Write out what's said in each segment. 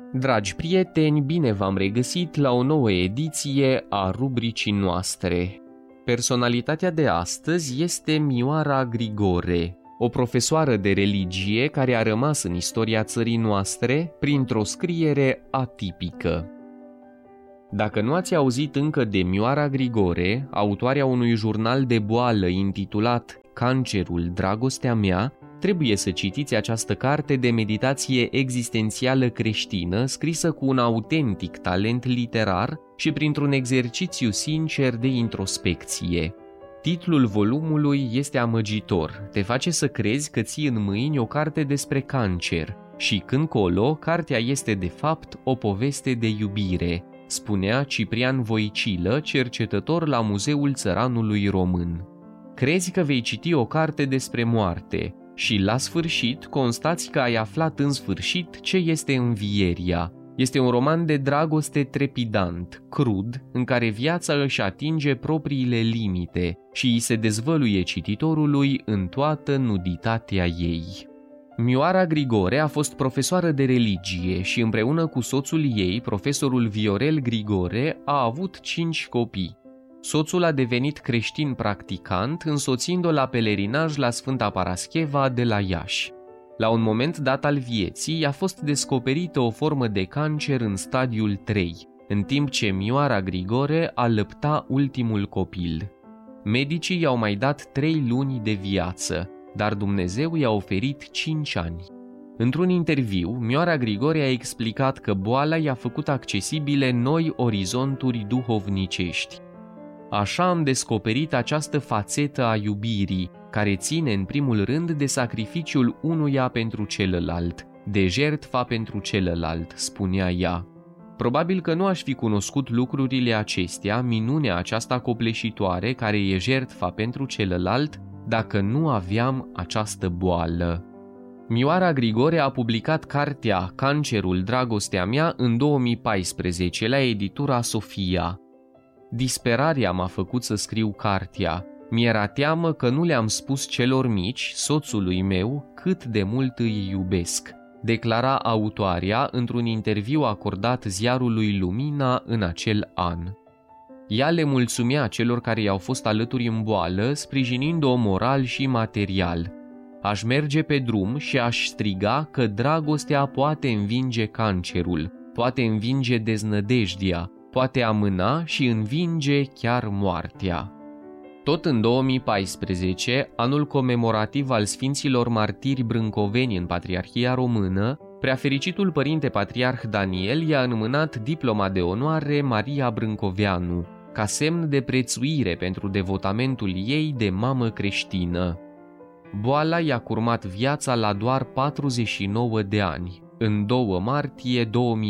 Dragi prieteni, bine v-am regăsit la o nouă ediție a rubricii noastre. Personalitatea de astăzi este Mioara Grigore, o profesoară de religie care a rămas în istoria țării noastre printr-o scriere atipică. Dacă nu ați auzit încă de Mioara Grigore, autoarea unui jurnal de boală intitulat Cancerul, dragostea mea, trebuie să citiți această carte de meditație existențială creștină, scrisă cu un autentic talent literar și printr-un exercițiu sincer de introspecție. Titlul volumului este amăgitor, te face să crezi că ții în mâini o carte despre cancer și când colo, cartea este de fapt o poveste de iubire, spunea Ciprian Voicilă, cercetător la Muzeul Țăranului Român. Crezi că vei citi o carte despre moarte și la sfârșit constați că ai aflat în sfârșit ce este învieria. Este un roman de dragoste trepidant, crud, în care viața își atinge propriile limite și îi se dezvăluie cititorului în toată nuditatea ei. Mioara Grigore a fost profesoară de religie și împreună cu soțul ei, profesorul Viorel Grigore, a avut 5 copii. Soțul a devenit creștin practicant, însoțind-o la pelerinaj la Sfânta Parascheva de la Iași. La un moment dat al vieții a fost descoperită o formă de cancer în stadiul 3, în timp ce Mioara Grigore alăpta ultimul copil. Medicii i-au mai dat 3 luni de viață, dar Dumnezeu i-a oferit 5 ani. Într-un interviu, Mioara Grigore a explicat că boala i-a făcut accesibile noi orizonturi duhovnicești. Așa am descoperit această fațetă a iubirii, care ține în primul rând de sacrificiul unuia pentru celălalt, de jertfa pentru celălalt, spunea ea. Probabil că nu aș fi cunoscut lucrurile acestea, minunea aceasta copleșitoare care e jertfa pentru celălalt, dacă nu aveam această boală. Mioara Grigore a publicat cartea Cancerul, dragostea mea în 2014 la editura Sofia. Disperarea m-a făcut să scriu cartea. Mi-era teamă că nu le-am spus celor mici, soțului meu, cât de mult îi iubesc, declara autoarea într-un interviu acordat ziarului Lumina în acel an. Ea le mulțumea celor care i-au fost alături în boală, sprijinind-o moral și material. Aș merge pe drum și aș striga că dragostea poate învinge cancerul, poate învinge deznădejdia, poate amâna și învinge chiar moartea. Tot în 2014, anul comemorativ al Sfinților Martiri Brâncoveni în Patriarhia Română, Preafericitul Părinte Patriarh Daniel i-a înmânat diploma de onoare Maria Brâncoveanu, ca semn de prețuire pentru devotamentul ei de mamă creștină. Boala i-a curmat viața la doar 49 de ani, în 2 martie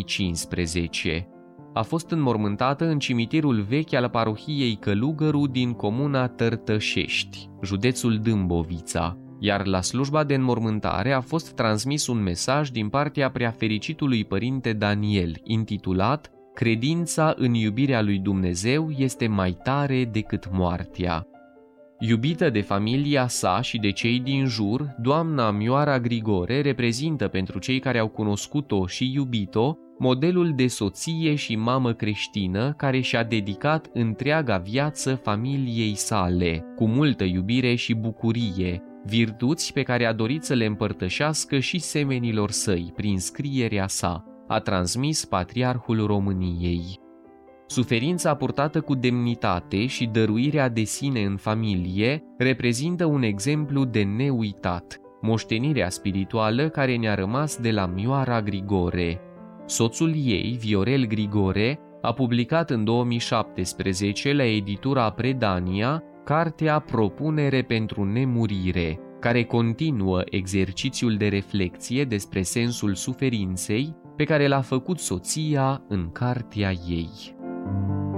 2015. A fost înmormântată în cimitirul vechi al parohiei Călugăru din comuna Tărtășești, județul Dâmbovița, iar la slujba de înmormântare a fost transmis un mesaj din partea Preafericitului Părinte Daniel, intitulat Credința în iubirea lui Dumnezeu este mai tare decât moartea. Iubită de familia sa și de cei din jur, doamna Mioara Grigore reprezintă pentru cei care au cunoscut-o și iubit-o modelul de soție și mamă creștină care și-a dedicat întreaga viață familiei sale, cu multă iubire și bucurie, virtuți pe care a dorit să le împărtășească și semenilor săi prin scrierea sa, a transmis Patriarhul României. Suferința purtată cu demnitate și dăruirea de sine în familie reprezintă un exemplu de neuitat, moștenirea spirituală care ne-a rămas de la Mioara Grigore. Soțul ei, Viorel Grigore, a publicat în 2017 la editura Predania cartea Propunere pentru nemurire, care continuă exercițiul de reflexie despre sensul suferinței pe care l-a făcut soția în cartea ei.